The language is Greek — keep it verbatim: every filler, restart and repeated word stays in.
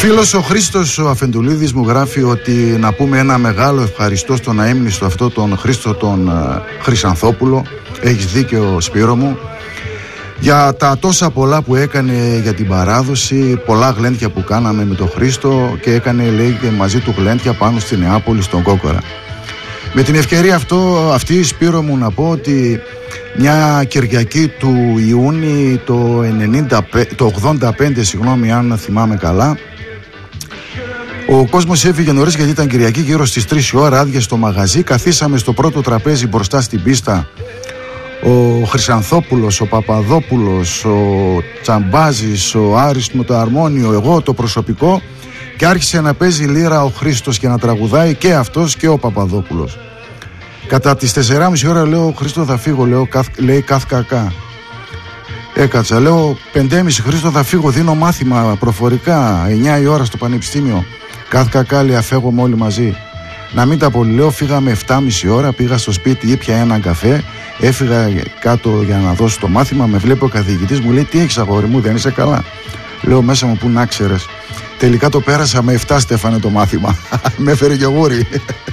Φίλος ο Χρήστος ο Αφεντουλίδης μου γράφει ότι να πούμε ένα μεγάλο ευχαριστώ στον αείμνηστο αυτό τον Χρήστο τον uh, Χρυσανθόπουλο. Έχεις δίκιο Σπύρο μου, για τα τόσα πολλά που έκανε για την παράδοση, πολλά γλέντια που κάναμε με τον Χρήστο και έκανε λέει και μαζί του γλέντια πάνω στη Νεάπολη στον Κόκορα. Με την ευκαιρία αυτό, αυτή Σπύρο μου να πω ότι μια Κυριακή του Ιούνιου το, ενενήντα, το ογδόντα πέντε, συγγνώμη αν θυμάμαι καλά, ο κόσμος έφυγε νωρίς γιατί ήταν Κυριακή, γύρω στις τρεις η ώρα, άδειε στο μαγαζί. Καθίσαμε στο πρώτο τραπέζι μπροστά στην πίστα ο Χρυσανθόπουλος, ο Παπαδόπουλος, ο Τσαμπάζης, ο Άρης με το αρμόνιο, εγώ το προσωπικό, και άρχισε να παίζει λύρα ο Χρήστος και να τραγουδάει και αυτός και ο Παπαδόπουλος. Κατά τις τεσσεράμιση ώρα λέω Χρήστο θα φύγω, λέω, καθ, λέει καθ κακά. Έκατσα, λέω πεντέμιση Χρήστο θα φύγω, δίνω μάθημα προφορικά, εννιά η ώρα στο πανεπιστήμιο. Καθ κακά λέει αφέγομαι όλοι μαζί. Να μην τα πολυλέω, φύγαμε επτάμιση ώρα, πήγα στο σπίτι, ήπια έναν καφέ, έφυγα κάτω για να δώσω το μάθημα, με βλέπει ο καθηγητής, μου λέει τι έχεις αγόρι μου, δεν είσαι καλά? Λέω μέσα μου που να ξέρεις. Τελικά το πέρασα με εφτά Στέφανε το μάθημα, με έφερε γιογούρι.